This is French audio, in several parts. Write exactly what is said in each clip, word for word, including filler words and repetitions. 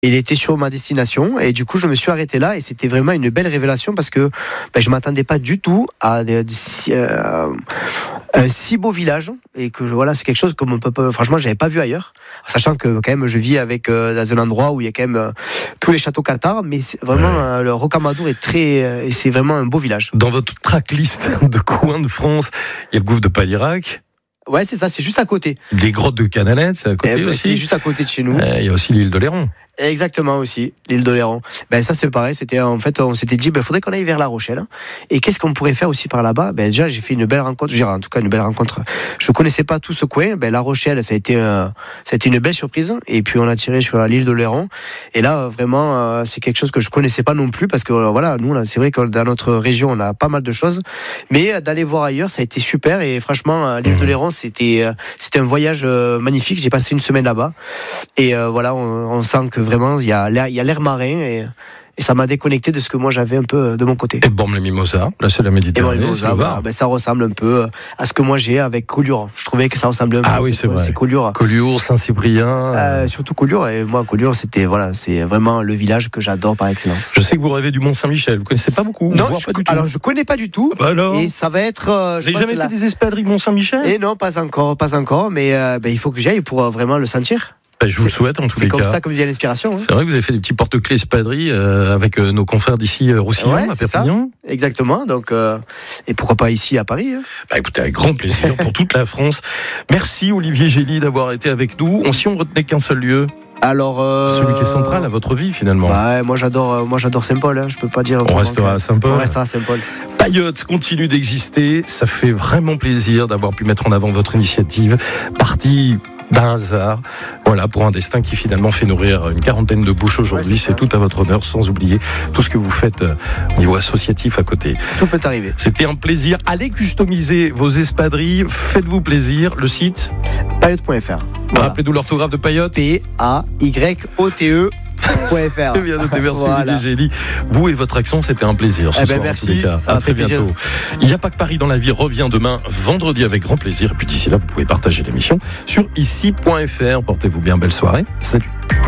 Il était sur ma destination et du coup je me suis arrêté là et c'était vraiment une belle révélation parce que ben, je m'attendais pas du tout à des, des, euh, un si beau village et que voilà c'est quelque chose comme on peut pas, franchement j'avais pas vu ailleurs, sachant que quand même je vis avec euh, dans un endroit où il y a quand même euh, tous les châteaux cathares, mais c'est vraiment ouais. euh, le Rocamadour est très euh, et c'est vraiment un beau village. Dans votre tracklist de coins de France, il y a le gouffre de Padirac. Ouais, c'est ça, c'est juste à côté. Les grottes de Canalette, c'est à côté eh ben, aussi. C'est juste à côté de chez nous. Il y a aussi l'île de Léron. Exactement aussi, l'île d'Oléron. Ben ça c'est pareil, c'était en fait on s'était dit ben faudrait qu'on aille vers La Rochelle. Et qu'est-ce qu'on pourrait faire aussi par là-bas? Ben déjà j'ai fait une belle rencontre, je veux dire, en tout cas une belle rencontre. Je connaissais pas tout ce coin. Ben La Rochelle ça a été euh, ça a été une belle surprise. Et puis on a tiré sur l'île d'Oléron. Et là vraiment euh, c'est quelque chose que je connaissais pas non plus parce que euh, voilà nous là, c'est vrai que dans notre région on a pas mal de choses, mais euh, d'aller voir ailleurs ça a été super. Et franchement euh, l'île d'Oléron c'était euh, c'était un voyage euh, magnifique. J'ai passé une semaine là-bas et euh, voilà on, on sent que vraiment il y a l'air, il y a l'air marin et, et ça m'a déconnecté de ce que moi j'avais un peu de mon côté. Et Bormes-les-Mimosas, là c'est la Méditerranée. Et Bormes-les-Mimosas, voilà, ben ça ressemble un peu à ce que moi j'ai avec Collioure. Je trouvais que ça ressemblait un peu. Ah oui c'est vrai. C'est Collioure. Collioure, Saint-Cyprien. Euh, surtout Collioure et moi Collioure c'était voilà c'est vraiment le village que j'adore par excellence. Je sais que vous rêvez du Mont-Saint-Michel. Vous connaissez pas beaucoup? Non, voire je, pas du tout. Alors je connais pas du tout. Bah alors. Et ça va être. Euh, vous n'avez jamais fait la... des espadrilles Mont-Saint-Michel? Et non pas encore pas encore mais euh, ben, il faut que j'y aille pour euh, vraiment le sentir. Je vous le souhaite en tous les cas. C'est comme ça que vient l'inspiration. Hein. C'est vrai que vous avez fait des petits porte-clés espadrilles euh, avec euh, nos confrères d'ici euh, Roussillon, ouais, à Perpignan. Ça. Exactement. Donc euh, et pourquoi pas ici à Paris. Hein. Bah écoutez, avec grand plaisir pour toute la France. Merci Olivier Gély d'avoir été avec nous. On si on retenait qu'un seul lieu. Alors euh... celui qui est central à votre vie finalement. Ouais, moi j'adore, euh, moi j'adore Saint-Paul. Hein, je peux pas dire. On restera à Saint-Paul. On restera à Saint-Paul. Paillotte continue d'exister. Ça fait vraiment plaisir d'avoir pu mettre en avant votre initiative. Partie d'un hasard, voilà, pour un destin qui finalement fait nourrir une quarantaine de bouches aujourd'hui. Ouais, c'est, c'est tout à votre honneur, sans oublier tout ce que vous faites au niveau associatif à côté. Tout peut arriver. C'était un plaisir. Allez customiser vos espadrilles, faites-vous plaisir. Le site paillotte point f r. Voilà. Rappelez-nous l'orthographe de Paillotte. P A Y O T E C'est bien noté, merci voilà. Olivier Gély. Vous et votre accent, c'était un plaisir ce eh soir ben merci, en tous les cas. À très bientôt. Plaisir. Il n'y a pas que Paris dans la vie revient demain vendredi avec grand plaisir. Et puis d'ici là, vous pouvez partager l'émission sur ici point f r. Portez-vous bien, belle soirée. Salut.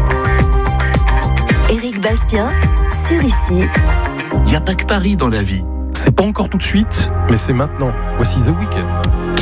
Éric Bastien sur Ici. Il n'y a pas que Paris dans la vie. C'est pas encore tout de suite, mais c'est maintenant. Voici The Weeknd.